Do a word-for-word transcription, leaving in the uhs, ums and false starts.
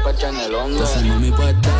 pecho en el hondo. Entonces mami pues dale.